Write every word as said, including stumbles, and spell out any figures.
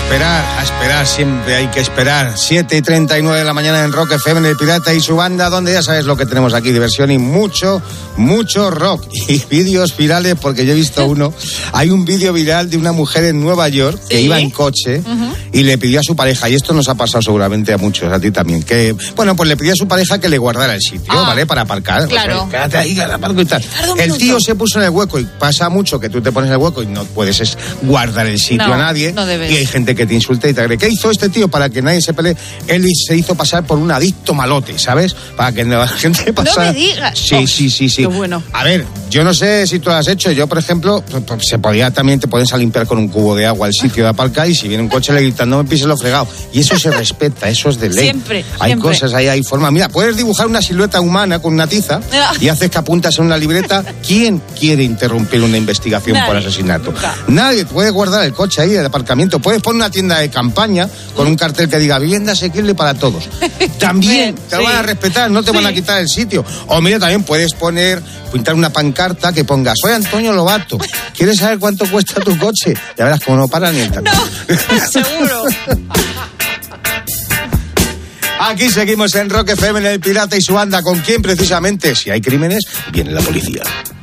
esperar, a esperar, siempre hay que esperar. siete y treinta y nueve de la mañana en Rock F M, en El Pirata y su banda, donde ya sabes lo que tenemos aquí, diversión y mucho, mucho rock. Y vídeos virales, porque yo he visto uno. Hay un vídeo viral de una mujer en Nueva York que ¿sí? iba en coche uh-huh. y le pidió a su pareja, y esto nos ha pasado seguramente a muchos, a ti también, que, bueno, pues le pidió a su pareja que le guardara el sitio, ah, ¿vale? Para aparcar. Claro. O sea, quédate ahí, aparco y tal. El tío se puso en el hueco, y pasa mucho que tú te pones en el hueco y no puedes es guardar el sitio no, a nadie. No debes. Y hay gente que te insulta y te agrede. ¿Qué hizo este tío para que nadie se pelee? Él se hizo pasar por un adicto malote, ¿sabes? Para que la gente pasara. No me digas. Sí, oh, sí, sí, sí. Qué bueno. A ver, yo no sé si tú lo has hecho. Yo, por ejemplo, pues, se podía también, te pones a limpiar con un cubo de agua el sitio de aparcar, y si viene un coche le gritan, no me pises lo fregado. Y eso se respeta, eso es de ley. Siempre, Hay siempre. cosas ahí, hay formas. Mira, puedes dibujar una silueta humana con una tiza y haces que apuntas en una libreta. ¿Quién quiere interrumpir una investigación Nadie. por asesinato? Nunca. Nadie. Puedes guardar el coche ahí, el aparcamiento. Puedes poner una tienda de campaña con un cartel que diga vivienda asequible para todos. También te lo sí. van a respetar, no te sí. van a quitar el sitio. O mira, también puedes poner, pintar una pancarta que ponga, soy Antonio Lobato, ¿quieres saber cuánto cuesta tu coche? Ya verás cómo no para ni el tanto. No, seguro. Aquí seguimos en Rock F M, en El Pirata y su banda. ¿Con quién precisamente? Si hay crímenes, viene la policía.